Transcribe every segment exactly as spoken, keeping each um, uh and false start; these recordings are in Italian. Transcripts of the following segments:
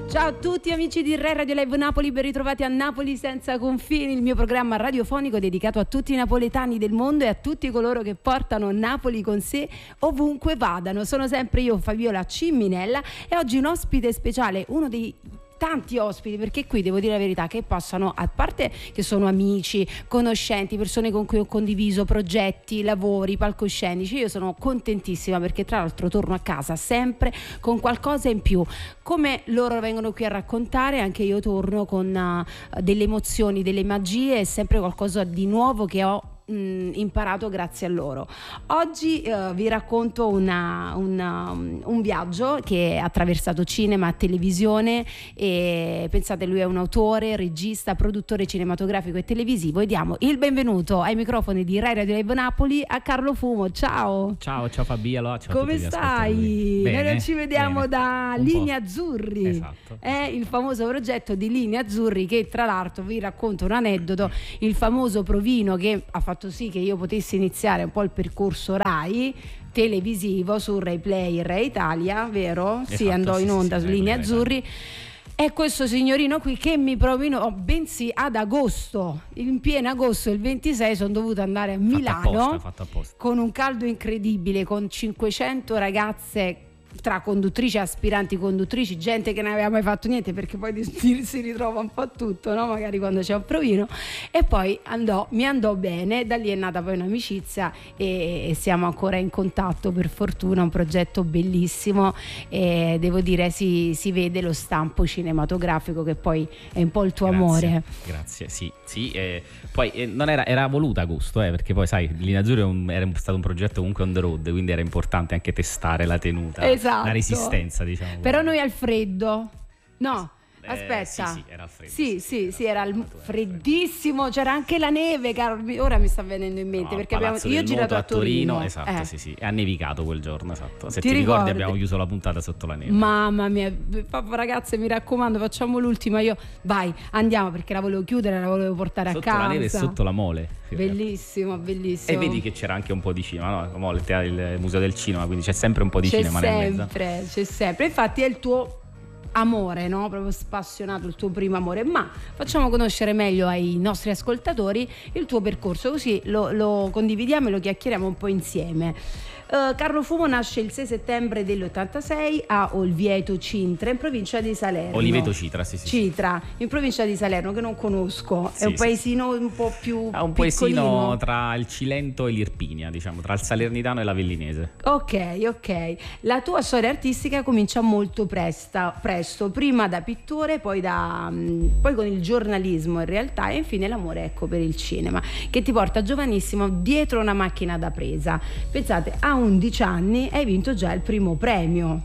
Ciao a tutti amici di Re Radio Live Napoli, ben ritrovati a Napoli senza confini, il mio programma radiofonico dedicato a tutti i napoletani del mondo e a tutti coloro che portano Napoli con sé ovunque vadano. Sono sempre io, Fabiola Ciminella, e oggi un ospite speciale, uno dei tanti ospiti, perché qui devo dire la verità che possano, a parte che sono amici, conoscenti, persone con cui ho condiviso progetti, lavori, palcoscenici, io sono contentissima perché tra l'altro torno a casa sempre con qualcosa in più. Come loro vengono qui a raccontare, anche io torno con uh, delle emozioni, delle magie e sempre qualcosa di nuovo che ho imparato grazie a loro. Oggi uh, vi racconto una, una, un viaggio che ha attraversato cinema, televisione, e pensate, lui è un autore, regista, produttore cinematografico e televisivo, e diamo il benvenuto ai microfoni di Rai Radio Live Napoli a Carlo Fumo. Ciao. Ciao, ciao Fabiola, ciao. Come stai? Bene, Noi non ci vediamo bene. da Un Linea po'. Azzurri. Esatto. È il famoso progetto di Linea Azzurri, che tra l'altro vi racconto un aneddoto, il famoso provino che ha fatto sì che io potessi iniziare un po' il percorso Rai televisivo su Rai Play e Rai Italia, vero? Esatto, sì, andò sì, in onda sì, su sì, Linea Rai Azzurri. È questo signorino qui che mi provinò, bensì ad agosto, in pieno agosto, il ventisei, sono dovuta andare a Milano, fatto apposta, fatto apposta. con un caldo incredibile, con cinquecento ragazze tra conduttrici, aspiranti conduttrici, gente che non aveva mai fatto niente, perché poi si ritrova un po' tutto, no? Magari quando c'è un provino. E poi andò, mi andò bene, da lì è nata poi un'amicizia e, e siamo ancora in contatto, per fortuna. Un progetto bellissimo, e devo dire si, si vede lo stampo cinematografico che poi è un po' il tuo Grazie, amore. Grazie, sì, sì. Eh, poi eh, non era, era voluta a gusto, eh, perché poi sai, Linea Azzurri è un, era stato un progetto comunque on the road, quindi era importante anche testare la tenuta. Esatto. La resistenza, diciamo. Però noi al freddo, no, eh, aspetta, sì, sì, era al freddo. Sì, Sì, sì, era sì, era il fortunato, era freddissimo, c'era anche la neve, caro. Ora mi sta venendo in mente, No, perché al abbiamo, Palazzo io ho del girato Moto a Torino, esatto, eh. sì, sì, e ha nevicato quel giorno, esatto. Se Ti ti, ricordi, ricordi? abbiamo chiuso la puntata sotto la neve. Mamma mia, ragazze, mi raccomando, facciamo l'ultima. Io, vai, andiamo, perché la volevo chiudere, la volevo portare Sotto a casa. la neve e sotto la mole. Bellissimo, bellissimo. E vedi che c'era anche un po' di cinema, no? La mole, il museo del cinema, quindi c'è sempre un po' di c'è cinema nel mezzo. sempre, c'è sempre. Infatti è il tuo amore, no? Proprio spassionato, il tuo primo amore. Ma facciamo conoscere meglio ai nostri ascoltatori il tuo percorso, così lo, lo condividiamo e lo chiacchieriamo un po' insieme. Uh, Carlo Fumo nasce il sei settembre dell'ottantasei a Olvieto Cintra, in provincia di Salerno. Oliveto Citra, sì, sì. Citra, in provincia di Salerno, che non conosco. Sì, è un sì, paesino un po' più È un piccolino. paesino tra il Cilento e l'Irpinia, diciamo, tra il Salernitano e l'Avellinese. Ok, ok. La tua storia artistica comincia molto presta, presto, prima da pittore, poi, da, mh, poi con il giornalismo in realtà, e infine l'amore, ecco, per il cinema, che ti porta giovanissimo dietro una macchina da presa. Pensate, a undici anni hai vinto già il primo premio,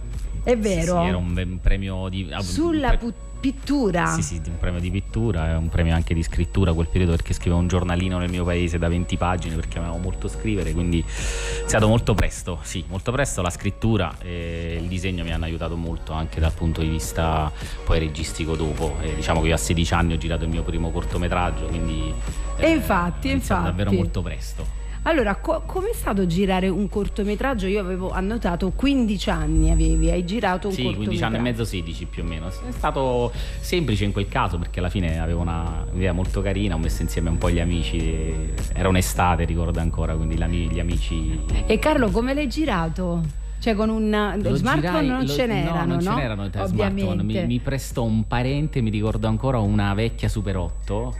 è vero? Sì, sì, era un, un premio di... Sulla un pre- pu- pittura. Sì, sì, un premio di pittura, un premio anche di scrittura a quel periodo, perché scrivevo un giornalino nel mio paese da venti pagine, perché amavo molto scrivere, quindi è stato molto presto, sì, molto presto la scrittura e il disegno mi hanno aiutato molto anche dal punto di vista poi registico dopo. E diciamo che io a sedici anni ho girato il mio primo cortometraggio, quindi E infatti, è iniziato infatti. davvero molto presto. Allora, co- com'è stato girare un cortometraggio? Io avevo annotato quindici anni avevi, hai girato un sì, cortometraggio. quindici anni e mezzo, sedici più o meno. È stato semplice in quel caso, perché alla fine avevo una idea molto carina, ho messo insieme un po' gli amici, era un'estate, ricordo ancora, quindi gli amici... E Carlo, come l'hai girato? Cioè con un Lo smartphone girai- non lo- ce n'erano, no? non ce no? n'erano i Ovviamente. smartphone. Mi, mi prestò un parente, mi ricordo ancora, una vecchia Super otto,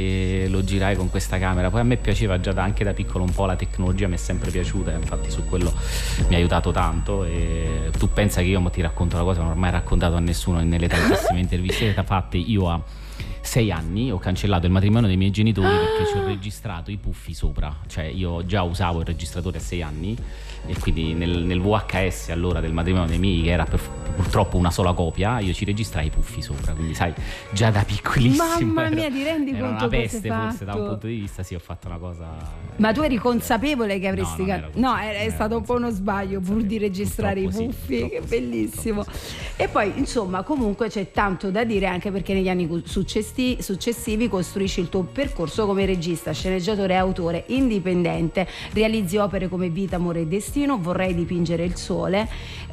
e lo girai con questa camera. Poi a me piaceva già da, anche da piccolo un po' la tecnologia, mi è sempre piaciuta, infatti su quello mi ha aiutato tanto. E tu pensa che io mo ti racconto una cosa, non ho mai raccontato a nessuno nelle tantissime interviste fatte. Io a sei anni ho cancellato il matrimonio dei miei genitori perché ci ho registrato i puffi sopra, cioè io già usavo il registratore a sei anni, e quindi nel, nel V H S allora del matrimonio dei miei, che era per, purtroppo una sola copia, io ci registrai i puffi sopra, quindi sai, già da piccolissimo Mamma ero, mia, ti rendi era conto una cosa peste, hai forse da un fatto? punto di vista, sì, ho fatto una cosa. Ma tu eri consapevole che avresti... No, non ca- ero no, consapevole, è, è non stato ero un po' uno sbaglio pur di registrare i Purtroppo puffi, sì, che purtroppo sì, bellissimo. purtroppo E poi insomma comunque c'è tanto da dire, anche perché negli anni cu- successivi successi, successivi costruisci il tuo percorso come regista, sceneggiatore e autore indipendente. Realizzi opere come Vita, amore e destino, Vorrei dipingere il sole,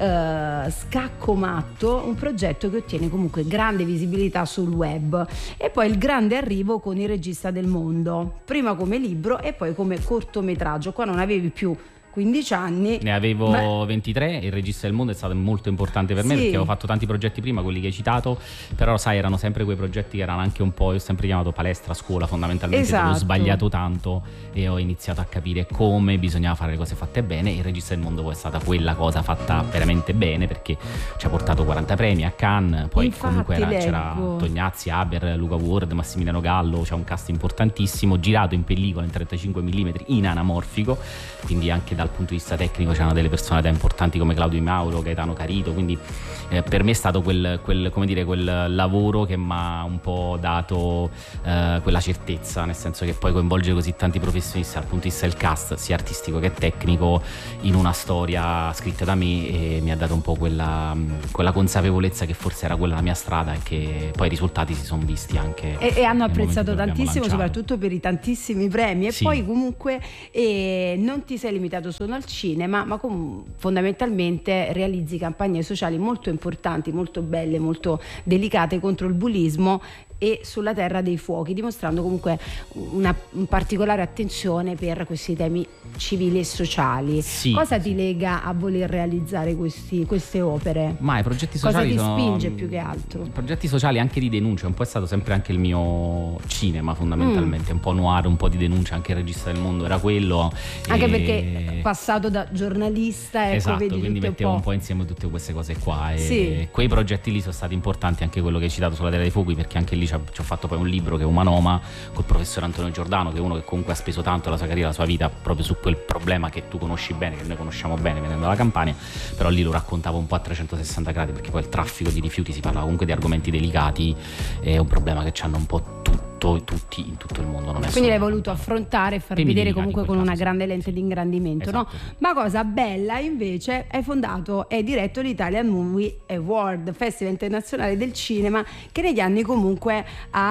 eh, Scacco matto, un progetto che ottiene comunque grande visibilità sul web. E poi Il grande arrivo con Il regista del mondo, prima come libro e poi come cortometraggio. Qua non avevi più quindici anni. Ne avevo Beh. ventitré. Il regista del mondo è stato molto importante per me, Sì. perché avevo fatto tanti progetti prima, quelli che hai citato, però sai, erano sempre quei progetti che erano anche un po', io ho sempre chiamato palestra a scuola fondamentalmente, Esatto. dove ho sbagliato tanto e ho iniziato a capire come bisognava fare le cose fatte bene. Il regista del mondo poi è stata quella cosa fatta veramente bene, perché ci ha portato quaranta premi a Cannes, poi Infatti, comunque era, c'era leggo. Tognazzi, Haber, Luca Ward, Massimiliano Gallo, c'è un cast importantissimo, girato in pellicola in trentacinque millimetri in anamorfico, quindi anche dal punto di vista tecnico c'erano delle personalità importanti come Claudio Di Mauro, Gaetano Carito, quindi eh, per me è stato quel, quel, come dire, quel lavoro che mi ha un po' dato eh, quella certezza, nel senso che poi coinvolge così tanti professionisti dal punto di vista del cast, sia artistico che tecnico, in una storia scritta da me, e mi ha dato un po' quella, quella consapevolezza che forse era quella la mia strada, e che poi i risultati si sono visti anche E, e hanno nel momento apprezzato in cui l'abbiamo tantissimo, lanciato. soprattutto per i tantissimi premi. E Sì. poi comunque eh, non ti sei limitato solo al cinema, ma com- fondamentalmente realizzi campagne sociali molto importanti, molto belle, molto delicate contro il bullismo e sulla terra dei fuochi, dimostrando comunque una particolare attenzione per questi temi civili e sociali. Sì, Cosa sì. ti lega a voler realizzare questi, queste opere? Ma i progetti Cosa sociali ti sono, spinge più che altro? progetti sociali anche di denuncia, un po' è stato sempre anche il mio cinema fondamentalmente, Mm. un po' noir, un po' di denuncia, anche Il regista del mondo era quello. Anche e- perché passato da giornalista, ecco, esatto, vedi quindi tutte mettevo un un po'. po' insieme tutte queste cose qua, e Sì. quei progetti lì sono stati importanti, anche quello che hai citato sulla Terra dei Fuochi, perché anche lì ci ho fatto poi un libro che è Umanoma col professore Antonio Giordano, che è uno che comunque ha speso tanto la sua carriera, la sua vita proprio su quel problema che tu conosci bene, che noi conosciamo bene venendo dalla Campania, però lì lo raccontavo un po' a trecentosessanta gradi, perché poi il traffico di rifiuti, si parla comunque di argomenti delicati, è un problema che hanno un po' tutto, tutti in tutto il mondo, non è Quindi solo l'hai la voluto Campania. affrontare e far Temi vedere delicati comunque in con quel una caso, grande sì. lente Sì. di ingrandimento, no? Esatto, sì. Ma cosa bella invece, hai fondato e diretto l'Italian Movie Award, Festival internazionale del cinema, che negli anni comunque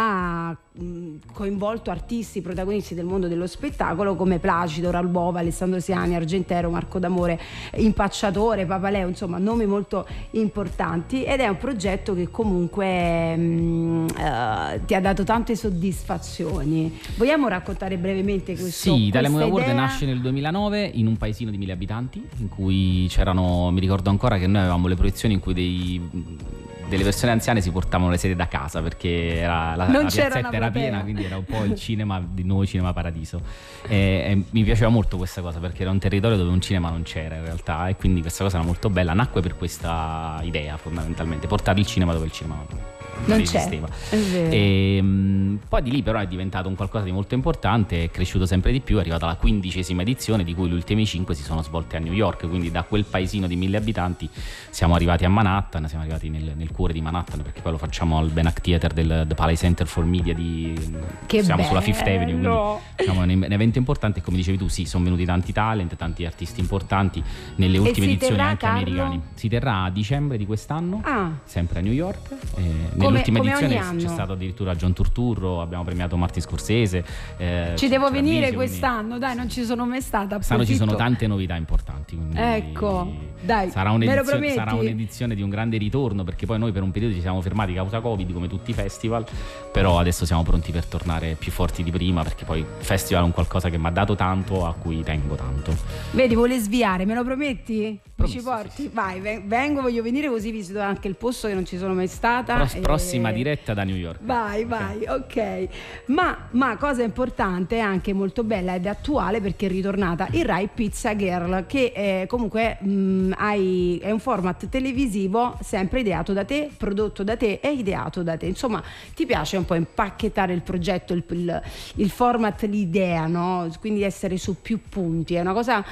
ha mh, coinvolto artisti protagonisti del mondo dello spettacolo come Placido, Raul Bova, Alessandro Siani, Argentero, Marco D'Amore, Impacciatore, Papaleo, insomma nomi molto importanti, ed è un progetto che comunque mh, eh, ti ha dato tante soddisfazioni. Vogliamo raccontare brevemente questo? Sì, Italian Movie questa Award idea? nasce nel duemilanove in un paesino di mille abitanti, in cui c'erano, mi ricordo ancora che noi avevamo le proiezioni in cui dei, delle persone anziane si portavano le sedie da casa, perché era, la, Non la c'era piazzetta una era platea. piena, quindi era un po' il cinema di nuovo Cinema Paradiso, e, e mi piaceva molto questa cosa, perché era un territorio dove un cinema non c'era in realtà, e quindi questa cosa era molto bella, nacque per questa idea fondamentalmente, portare il cinema dove il cinema non Non esisteva. c'è, è vero. E, mh, poi di lì però è diventato un qualcosa di molto importante, è cresciuto sempre di più, è arrivata la quindicesima edizione, di cui le ultime cinque si sono svolte a New York, quindi da quel paesino di mille abitanti siamo arrivati a Manhattan, siamo arrivati nel, nel cuore di Manhattan, perché poi lo facciamo al Ben Act Theater del The Palais Center for Media di, Che siamo bello! sulla Fifth Avenue, quindi siamo un, un evento importante, e come dicevi tu, sì, sono venuti tanti talent, tanti artisti importanti nelle ultime si edizioni, terrà, anche Carlo? americani. Si terrà a dicembre di quest'anno, Ah. sempre a New York. Eh, Come- nell'ultima come edizione ogni anno. c'è stato addirittura John Turturro, abbiamo premiato Martin Scorsese. eh, Ci c'è- devo c'è venire Ravvisio, quest'anno, dai, non ci sono mai stata. Quest'anno ci sono approfitto. tante novità importanti, quindi Ecco, dai, sarà me lo un'edizione, prometti? sarà un'edizione di un grande ritorno, perché poi noi per un periodo ci siamo fermati causa Covid come tutti i festival, però adesso siamo pronti per tornare più forti di prima, perché poi il festival è un qualcosa che mi ha dato tanto, a cui tengo tanto. Vedi, vuole sviare, me lo prometti? Mi Promesso, ci porti? sì, sì. Vai, ven- vengo, voglio venire così visito anche il posto che non ci sono mai stata. Pros- e- Prossima diretta da New York. Vai, vai, ok. Ma, ma cosa importante, anche molto bella ed attuale, perché è ritornata il Rai Pizza Girl, che è, comunque mh, hai, è un format televisivo sempre ideato da te, prodotto da te e ideato da te. Insomma, ti piace un po' impacchettare il progetto, il, il, il format, l'idea, no? Quindi essere su più punti. È una cosa,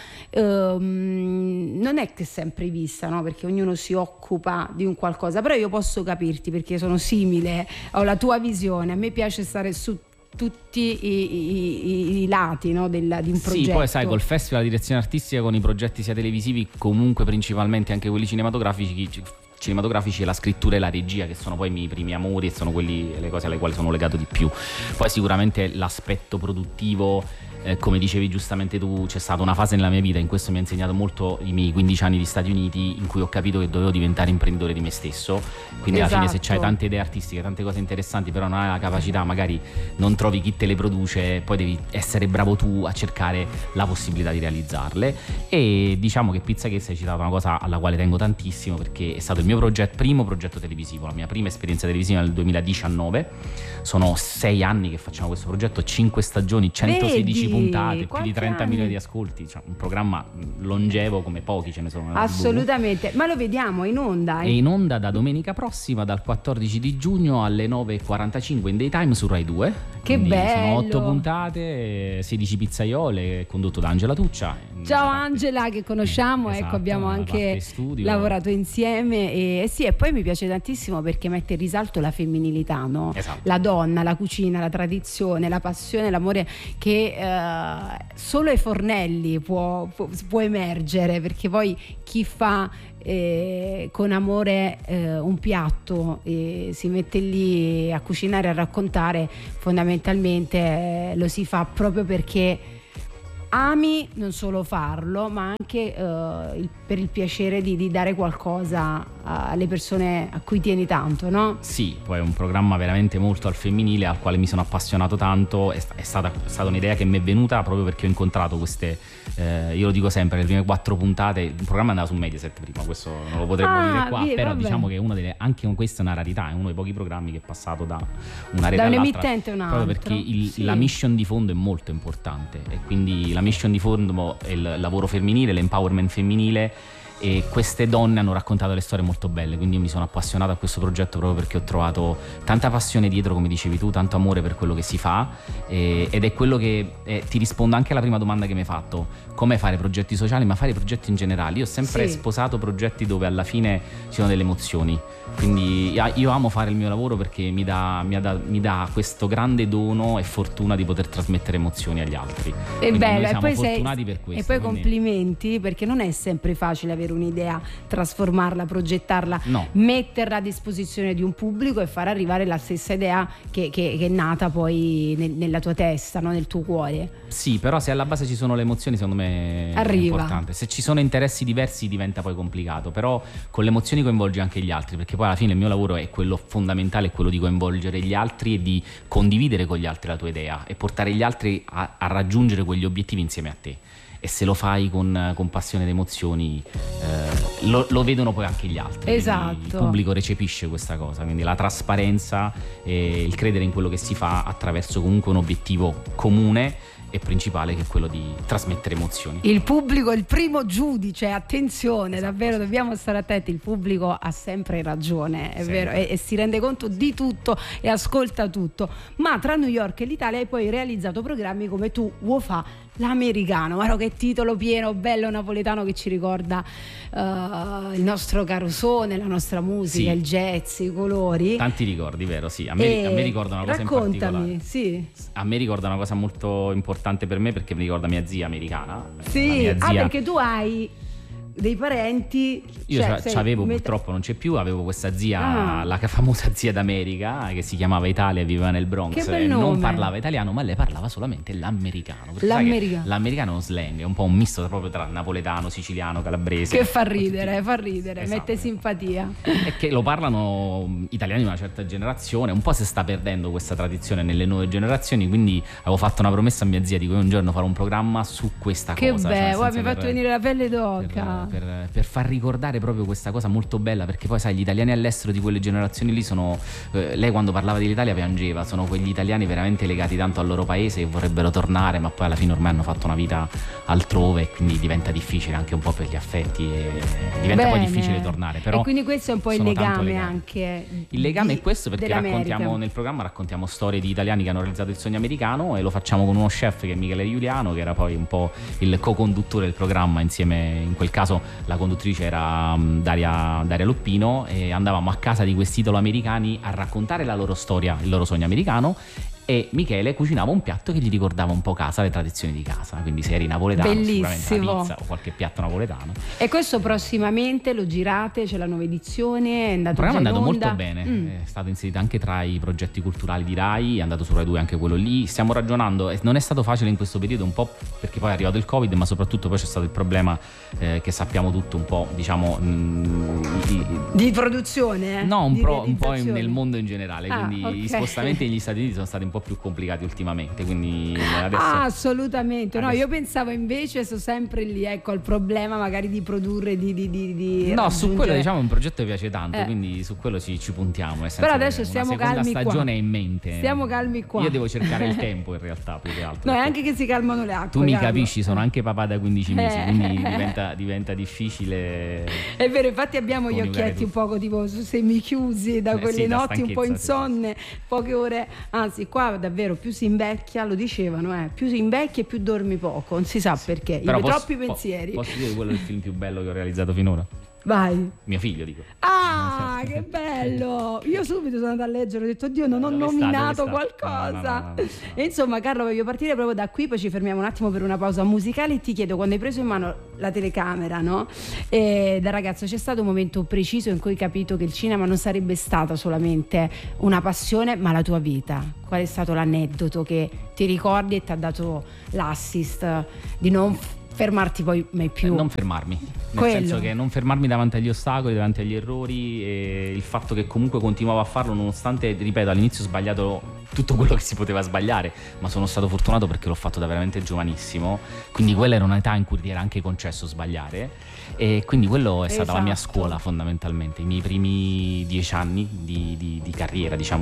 ehm, non è che è sempre vista, no? Perché ognuno si occupa di un qualcosa, però io posso capirti, perché sono simile, ho la tua visione, a me piace stare su tutti i, i, i, i lati, no, del, di un progetto. Sì, poi sai, col festival di direzione artistica, con i progetti sia televisivi, comunque principalmente anche quelli cinematografici, ci, cinematografici, la scrittura e la regia, che sono poi i miei primi amori e sono quelli, le cose alle quali sono legato di più. Poi sicuramente l'aspetto produttivo, eh, come dicevi giustamente tu, c'è stata una fase nella mia vita, in questo mi ha insegnato molto i miei quindici anni di Stati Uniti, in cui ho capito che dovevo diventare imprenditore di me stesso. Quindi esatto. alla fine, se c'hai tante idee artistiche, tante cose interessanti, però non hai la capacità, magari non trovi chi te le produce, poi devi essere bravo tu a cercare la possibilità di realizzarle. E diciamo che Pizzaghez hai citato una cosa alla quale tengo tantissimo, perché è stato il mio progetto, primo progetto televisivo, la mia prima esperienza televisiva nel duemiladiciannove. Sono sei anni che facciamo questo progetto, cinque stagioni, centosedici Vedi, puntate, più di trenta milioni di ascolti, cioè un programma longevo come pochi ce ne sono. Assolutamente, ma lo vediamo in onda. È in onda da domenica prossima, dal quattordici di giugno alle nove e quarantacinque in daytime su Rai due. Che bello! Sono otto puntate, sedici pizzaiole, condotto da Angela Tuccia. Ciao Angela, che conosciamo, esatto, ecco, abbiamo anche lavorato insieme e, e sì, e poi mi piace tantissimo perché mette in risalto la femminilità, no? Esatto. La donna, la cucina, la tradizione, la passione, l'amore che eh, solo ai fornelli può, può, può emergere, perché poi chi fa eh, con amore eh, un piatto e si mette lì a cucinare, a raccontare, fondamentalmente eh, lo si fa proprio perché ami non solo farlo, ma anche uh, il, per il piacere di, di dare qualcosa alle persone a cui tieni tanto, no? Sì, poi è un programma veramente molto al femminile, al quale mi sono appassionato tanto. È, è, stata, è stata un'idea che mi è venuta proprio perché ho incontrato queste, eh, io lo dico sempre, le prime quattro puntate, il programma andava su Mediaset prima, questo non lo potremmo ah, dire qua, via, però vabbè. diciamo che una delle, anche questa è una rarità, è uno dei pochi programmi che è passato da una rete da un all'altra, emittente a un altro, proprio perché il, sì. la mission di fondo è molto importante, e quindi la mission di fondo è il lavoro femminile, l'empowerment femminile, e queste donne hanno raccontato le storie molto belle, quindi io mi sono appassionato a questo progetto proprio perché ho trovato tanta passione dietro, come dicevi tu, tanto amore per quello che si fa, e, ed è quello che eh, ti rispondo anche alla prima domanda che mi hai fatto: come fare progetti sociali, ma fare progetti in generale. Io ho sempre sì. sposato progetti dove alla fine ci sono delle emozioni, quindi io amo fare il mio lavoro perché mi dà, mi dà, mi dà questo grande dono e fortuna di poter trasmettere emozioni agli altri. È bello, e poi fortunati sei, per questo, e poi quindi... complimenti, perché non è sempre facile avere un'idea, trasformarla, progettarla, no. metterla a disposizione di un pubblico e far arrivare la stessa idea che, che, che è nata poi nel, nella tua testa, no? Nel tuo cuore. Sì, però se alla base ci sono le emozioni, secondo me Arriva. è importante. Se ci sono interessi diversi diventa poi complicato, però con le emozioni coinvolgi anche gli altri, perché poi alla fine il mio lavoro è quello fondamentale, è quello di coinvolgere gli altri e di condividere con gli altri la tua idea e portare gli altri a, a raggiungere quegli obiettivi insieme a te. E se lo fai con, con passione ed emozioni, eh, lo, lo vedono poi anche gli altri. Esatto. Il pubblico recepisce questa cosa, quindi la trasparenza e il credere in quello che si fa attraverso comunque un obiettivo comune e principale, che è quello di trasmettere emozioni. Il pubblico è il primo giudice, attenzione, esatto, davvero sì. Dobbiamo stare attenti, il pubblico ha sempre ragione, è sì. vero, e, e si rende conto di tutto e ascolta tutto. Ma tra New York e l'Italia hai poi realizzato programmi come Tu vuoi fa l'americano, guarda che titolo pieno, bello napoletano, che ci ricorda uh, il nostro carosone, la nostra musica, sì. il jazz, i colori. Tanti ricordi, vero? Sì, a me, a me ricorda una cosa in particolare. Raccontami, sì. A me ricorda una cosa molto importante per me, perché mi ricorda mia zia americana. Sì, mia zia... ah, perché tu hai dei parenti. Io cioè, c'avevo, met- purtroppo non c'è più, avevo questa zia, ah. la famosa zia d'America, che si chiamava Italia e viveva nel Bronx, che bel e nome. non parlava italiano, ma lei parlava solamente l'americano. L'americano. L'americano è uno slang, è un po' un misto proprio tra napoletano, siciliano, calabrese. Che fa ridere, fa ridere, esatto, mette simpatia. E che lo parlano italiani di una certa generazione, un po' si sta perdendo questa tradizione nelle nuove generazioni, quindi avevo fatto una promessa a mia zia di cui un giorno farò un programma su questa che cosa. Che bello, cioè, mi hai fatto venire la pelle d'oca. Per, per, per far ricordare proprio questa cosa molto bella, perché poi sai, gli italiani all'estero di quelle generazioni lì sono, eh, lei quando parlava dell'Italia piangeva, sono quegli italiani veramente legati tanto al loro paese che vorrebbero tornare, ma poi alla fine ormai hanno fatto una vita altrove e quindi diventa difficile anche un po' per gli affetti e diventa Bene. poi difficile tornare, però e quindi questo è un po' il legame anche il legame di, è questo, perché raccontiamo nel programma raccontiamo storie di italiani che hanno realizzato il sogno americano, e lo facciamo con uno chef che è Michele Giuliano, che era poi un po' il co-conduttore del programma insieme, in quel caso la conduttrice era Daria, Daria Loppino, e andavamo a casa di questi italo-americani a raccontare la loro storia, il loro sogno americano, e Michele cucinava un piatto che gli ricordava un po' casa, le tradizioni di casa, quindi se eri napoletano Bellissimo. sicuramente la pizza o qualche piatto napoletano. E questo prossimamente lo girate, c'è la nuova edizione, è andato Il programma già è andato in onda. molto bene, Mm. è stato inserito anche tra i progetti culturali di Rai, è andato su Rai due anche quello lì, stiamo ragionando, e non è stato facile in questo periodo, un po' perché poi è arrivato il Covid, ma soprattutto poi c'è stato il problema eh, che sappiamo tutto un po', diciamo mh, di produzione? Eh? No, un, di pro, un po' in, realizzazione. nel mondo in generale, Ah, quindi ok. gli spostamenti negli Stati Uniti sono stati un po' più complicati ultimamente, quindi adesso... Ah, assolutamente. No, adesso- io pensavo invece, sono sempre lì, ecco, al problema magari di produrre, di, di, di, di No, su quello raggiungere- diciamo è un progetto che piace tanto, Eh. quindi su quello ci, ci puntiamo. Nel senso Però che adesso una stiamo seconda calmi qua. stagione è in mente. Stiamo calmi qua. Io devo cercare il tempo in realtà, più che altro. No, è perché anche che si calmano le acque. tu mi Carlo. capisci, sono anche papà da quindici mesi, Eh. quindi diventa, diventa difficile. È vero, infatti abbiamo gli coniugare occhietti un tutto. poco tipo semichiusi da Eh, quelle sì, da notti un po' stanchezza, insonne, poche ore. Anzi, qua davvero più si invecchia, lo dicevano, eh, più si invecchia e più dormi poco, non si sa perché. Però I posso- troppi po- pensieri. Posso dire quello è il film più bello che ho realizzato finora? Vai. Mio figlio, dico. Ah, che bello! Io subito sono andata a leggere, ho detto Dio, non ho Dove sta? nominato Dove sta? qualcosa. No, no, no, no, no. E insomma, Carlo, voglio partire proprio da qui, poi ci fermiamo un attimo per una pausa musicale e ti chiedo, quando hai preso in mano la telecamera, no? E da ragazzo c'è stato un momento preciso in cui hai capito che il cinema non sarebbe stata solamente una passione, ma la tua vita. Qual è stato l'aneddoto che ti ricordi e ti ha dato l'assist di non fermarti poi mai più? Eh, non fermarmi, nel Quello. senso che non fermarmi davanti agli ostacoli, davanti agli errori, e il fatto che comunque continuavo a farlo nonostante, ripeto, all'inizio ho sbagliato tutto quello che si poteva sbagliare, ma sono stato fortunato perché l'ho fatto da veramente giovanissimo, quindi quella era un'età in cui ti era anche concesso sbagliare, e quindi quello è stata la mia Esatto. scuola fondamentalmente, i miei primi dieci anni di, di, di carriera, diciamo